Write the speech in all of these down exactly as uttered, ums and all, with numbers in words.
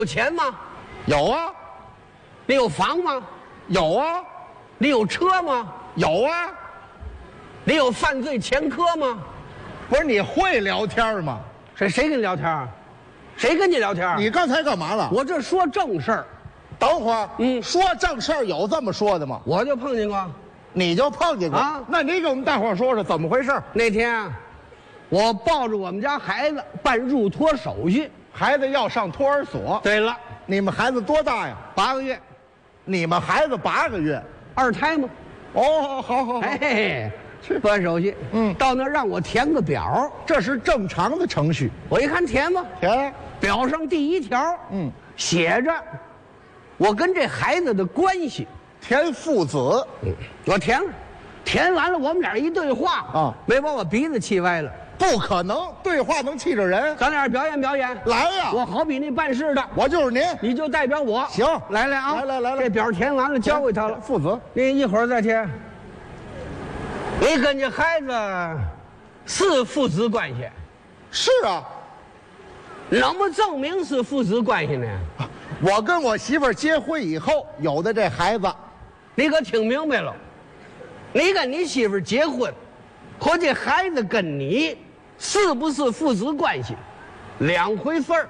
有钱吗？ 有啊。 你有房吗？ 有啊。 你有车吗？ 有啊。 你有犯罪前科吗？ 不是，你会聊天吗？ 谁谁跟你聊天？谁跟你聊天？ 你刚才干嘛了？ 我这说正事儿。 等会儿， 嗯， 说正事儿有这么说的吗？ 我就碰见过。 你就碰见过啊？ 那你给我们大伙儿说说怎么回事？ 那天啊，我抱着我们家孩子办入托手续， 孩子要上托儿所。 对了， 你们孩子多大呀？ 八个月。 你们孩子八个月， 二胎吗？ 哦，好好好。 哎，办手续， 嗯， 到那儿让我填个表， 这是正常的程序。 我一看填吧， 填。 表上第一条， 嗯， 写着我跟这孩子的关系， 填父子。 嗯，我填了，填完了，我们俩一对话啊， 没把我鼻子气歪了。 不可能，对话能气着人。 咱俩表演表演， 来呀！ 我好比那办事的， 我就是您， 你就代表我。 行， 来来啊， 来来来来， 这表填完了，交给他了。 父子， 你一会儿再填。你跟这孩子是父子关系？ 是啊。 怎么证明是父子关系呢？ 我跟我媳妇儿结婚以后有的这孩子， 你可听明白了？你跟你媳妇儿结婚，和这孩子跟你是不是父子关系，两回事儿。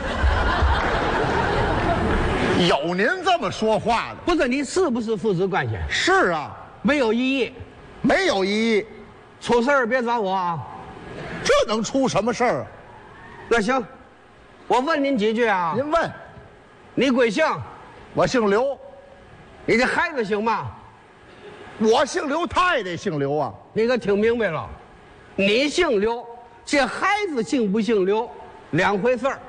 有您这么说话的？ 不是，你是不是父子关系？ 是啊。 没有异议。 没有异议。 出事儿别找我啊。 这能出什么事儿啊？ 那行，我问您几句啊。 您问。 你贵姓？ 我姓刘。 你这孩子姓嘛？ 我姓刘，他也得姓刘啊。 你可听明白了？你姓刘，这孩子姓不姓刘，两回事儿。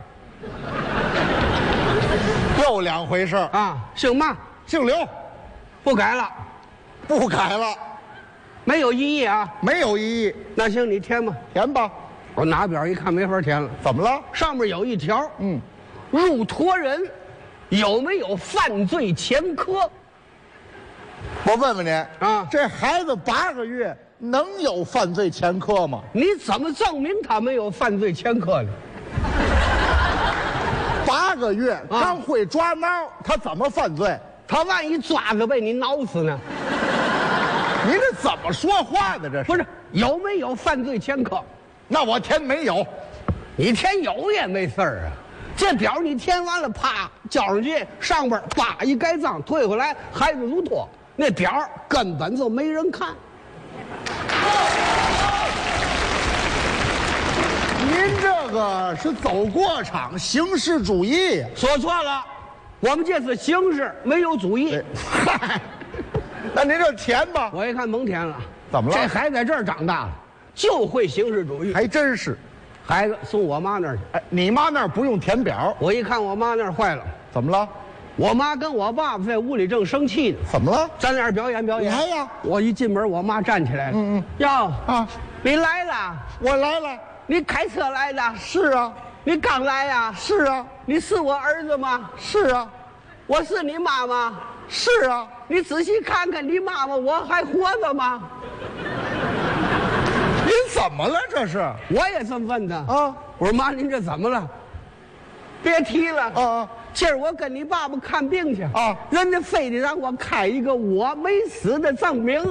又两回事儿啊！姓嘛？ 姓刘。 不改了。 不改了。 没有异议啊？ 没有异议。 那行，你填吧。 填吧。 我拿表一看，没法填了。 怎么了？ 上面有一条， 嗯， 入托人有没有犯罪前科？ 我问问您啊， 这孩子八个月能有犯罪前科吗？ 你怎么证明他没有犯罪前科呢？ 八个月刚会抓挠，他怎么犯罪？ 他万一抓着被你挠死呢？ 你这怎么说话呢？这是不是有没有犯罪前科？ 那我填没有。 你填有也没事儿啊。这表你填完了，啪交上去，上边叭一盖章，退回来，孩子入托。那表根本就没人看。 您这个是走过场，形式主义。 说错了，我们这是形式，没有主义。 嗨，那您就填吧。 我一看甭填了。 怎么了？ 这孩子在这儿长大了，就会形式主义。 还真是。 孩子送我妈那儿去。 哎，你妈那儿不用填表。 我一看我妈那儿坏了。 怎么了？ 我妈跟我爸爸在屋里正生气呢。 怎么了？ 咱俩表演表演。 来呀！ 我一进门，我妈站起来了。 嗯嗯。 哟啊， 你来了？ 我来了。 你开车来的？ 是啊。 你刚来呀？ 是啊。 你是我儿子吗？ 是啊。 我是你妈妈？ 是啊。 你仔细看看，你妈妈我还活着吗？ 您怎么了？这是？ 我也这么问他啊。 我说妈，您这怎么了？别提了。 啊啊。 今儿我跟你爸爸看病去啊， 人家非得让我开一个我没死的证明。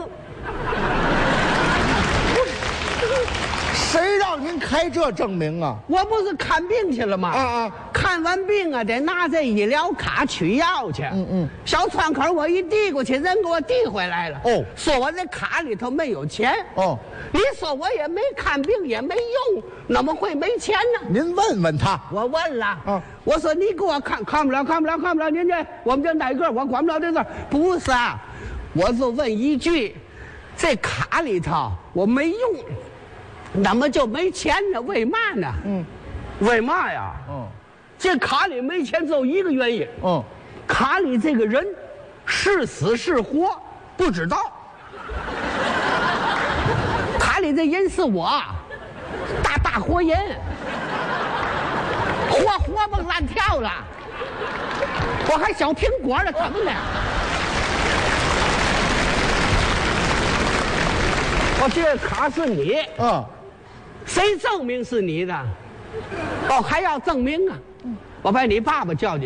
谁让您开这证明啊？ 我不是看病去了吗？ 啊啊！ 看完病啊，得拿这医疗卡取药去。 嗯嗯。 小窗口我一递过去，人给我递回来了。 哦。 说我这卡里头没有钱。 哦。 你说我也没看病也没用，怎么会没钱呢？ 您问问他。 我问了。 啊。 我说你给我看看不了，看不了，看不了。您这我们这哪个我管不了这事。不是啊，我就问一句，这卡里头我没用。那么就没钱呢？为嘛呢？ 嗯， 为嘛呀？ 嗯， 这卡里没钱只有一个原因。 嗯， 卡里这个人是死是活不知道。卡里这人是我，大大活人，活活蹦乱跳了，我还小苹果了，怎么的？我这卡是你。 嗯。 谁证明是你的？哦，还要证明啊！我把你爸爸叫进去。